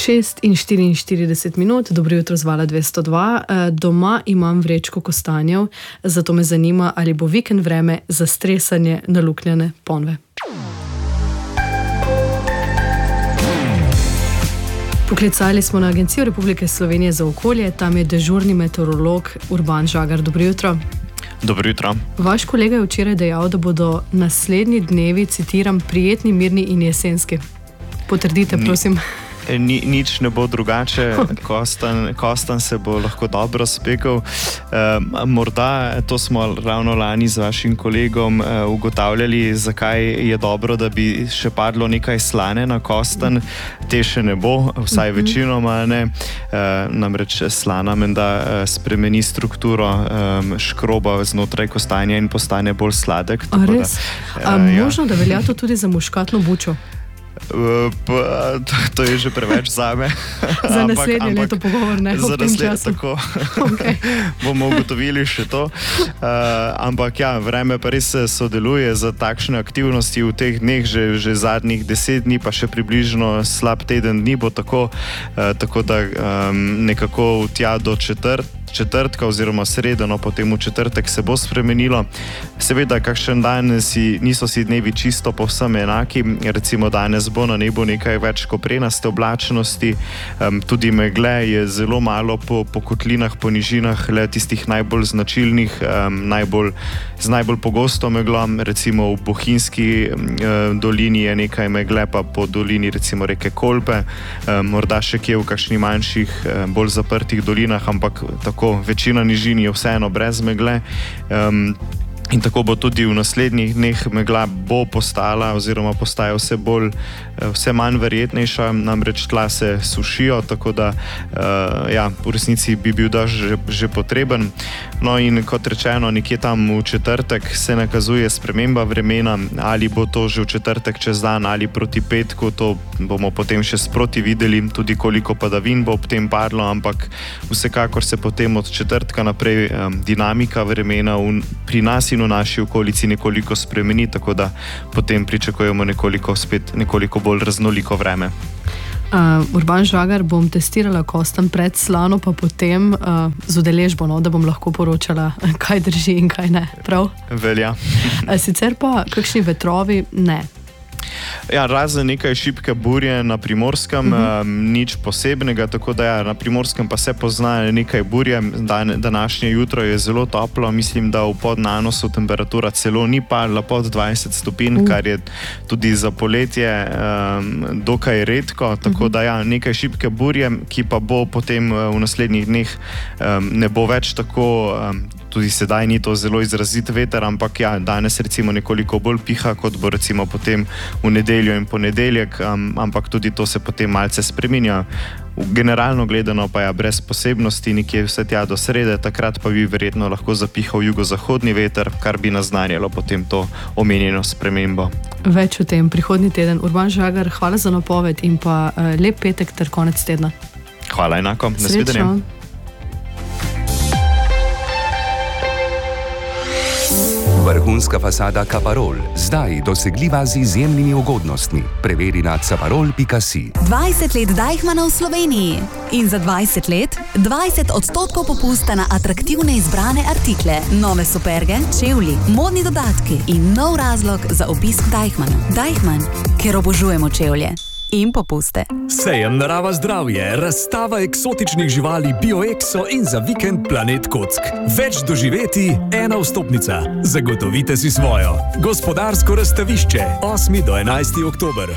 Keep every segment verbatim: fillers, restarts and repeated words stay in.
šest in štiriinštirideset minut, dobro jutro z Vala dvesto dva. Doma imam vrečko kostanjev, zato me zanima, ali bo vikend vreme za stresanje naluknjene ponve. Poklicali smo na Agencijo Republike Slovenije za okolje, tam je dežurni meteorolog Urban Žagar. Dobro jutro. Dobro jutro. Vaš kolega je včeraj dejal, da bodo naslednji dnevi, citiram, prijetni, mirni in jesenski. Potrdite, prosim. Ni, ni, nič ne bo drugače, Kostan, Kostan se bo lahko dobro spekel. E, morda, to smo ravno lani z vašim kolegom e, ugotavljali, zakaj je dobro, da bi še padlo nekaj slane na Kostan. Te še ne bo, vsaj večinoma ne. E, namreč slana menda spremeni strukturo e, škroba znotraj kostanja in postane bolj sladek. A res? Da, e, A možno, ja. Da velja to tudi za muškatno bučo? Pa, to, to je že preveč zame. Za naslednje ampak, leto pogovor, ne? Za naslednje, tako. Okay. Bomo ugotovili še to. Uh, ampak ja, vreme pa res sodeluje za takšne aktivnosti v teh dneh, že, že zadnjih deset dni, pa še približno slab teden dni bo tako, uh, tako da um, nekako tja do četrt. četrtka oziroma sredo, no potem v četrtek se bo spremenilo. Seveda, kakšen dan si, niso si dnevi čisto povsem enaki. Recimo danes bo na nebu nekaj več koprenaste oblačnosti, um, tudi megle je zelo malo po, po kotlinah, po nižinah, le tistih najbolj značilnih, um, najbolj, z najbolj pogosto meglo. Recimo v Bohinjski um, dolini je nekaj megle, pa po dolini recimo reke Kolpe, um, morda še kje v kakšnih manjših, um, bolj zaprtih dolinah, ampak tako večina nižin je vseeno brez megle. Um, In tako bo tudi v naslednjih dneh megla bo postala oziroma postaja vse bolj, vse manj verjetnejša, namreč tla se sušijo, tako da uh, ja, v resnici bi bil daž že, že potreben. No in kot rečeno, nekje tam v četrtek se nakazuje sprememba vremena, ali bo to že v četrtek čez dan ali proti petku, to bomo potem še sproti videli, tudi koliko padavin bo ob tem padlo, ampak vsekakor se potem od četrtka naprej um, dinamika vremena v, pri nas in v naši okolici nekoliko spremeni, tako da potem pričakujemo nekoliko spet nekoliko bolj raznoliko vreme. Uh, Urban Žagar, bom testirala Kostan pred slano, pa potem uh, z udeležbo, no, da bom lahko poročala, kaj drži in kaj ne. Prav? Velja. uh, sicer pa kakšni vetrovi ne. Ja, razen nekaj šibke burje na Primorskem, uh-huh. um, nič posebnega, tako da ja, na Primorskem pa se pozna nekaj burje. Dan, današnje jutro je zelo toplo, mislim, da v podnanosu temperatura celo ni padla pod dvajset stopinj, uh. kar je tudi za poletje um, dokaj redko, tako uh-huh. da ja, nekaj šibke burje, ki pa bo potem v naslednjih dneh um, ne bo več tako. Um, Tudi sedaj ni to zelo izrazit veter, ampak ja, danes recimo nekoliko bolj piha, kot bo recimo potem v nedeljo in ponedeljek, um, ampak tudi to se potem malce spreminja. Generalno gledano pa ja, brez posebnosti, nekje vse tja do srede, takrat pa bi verjetno lahko zapihal jugozahodni veter, kar bi naznanjalo potem to omenjeno spremembo. Več o tem prihodnji teden. Urban Žagar, hvala za napoved in pa uh, lep petek ter konec tedna. Hvala enako, nasvidenje. Vrhunska fasada Caparol, zdaj dosegljiva z izjemnimi ugodnostmi. Preveri na caparol pika si. dvajset let Deichmanna v Sloveniji in za dvajset let dvajset odstotkov popusta na atraktivne izbrane artikle, nove superge, čevlji, modni dodatki in nov razlog za obisk Deichmanna. Deichmann, ker obožujemo čevlje in popuste. Sejem Narava zdravje, razstava eksotičnih živali BioExo in za vikend Planet Kock. Več doživeti, ena vstopnica. Zagotovite si svojo. Gospodarsko razstavišče, osmi do enajsti oktober.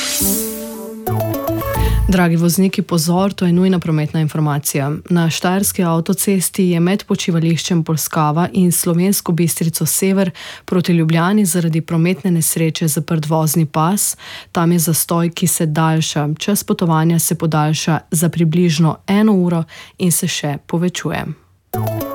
Dragi vozniki, pozor, to je nujna prometna informacija. Na štajerski avtocesti je med počivališčem Polskava in Slovensko Bistrico Sever proti Ljubljani zaradi prometne nesreče zaprt vozni pas. Tam je zastoj, ki se daljša. Čas potovanja se podaljša za približno eno uro in se še povečuje.